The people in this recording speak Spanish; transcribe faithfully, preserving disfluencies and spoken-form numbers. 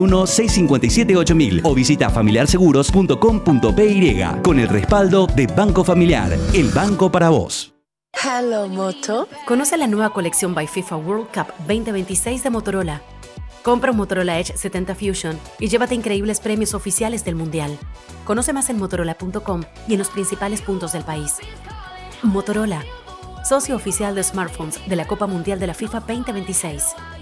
uno seis cinco siete ocho mil o visita familiar seguros punto com punto p y con el respaldo de Banco Familiar, el banco para vos. Hello, Moto. Conoce la nueva colección by FIFA World Cup veinte veintiséis de Motorola. Compra un Motorola Edge setenta Fusion y llévate increíbles premios oficiales del Mundial. Conoce más en motorola punto com y en los principales puntos del país. Motorola, socio oficial de smartphones de la Copa Mundial de la FIFA veinte veintiséis.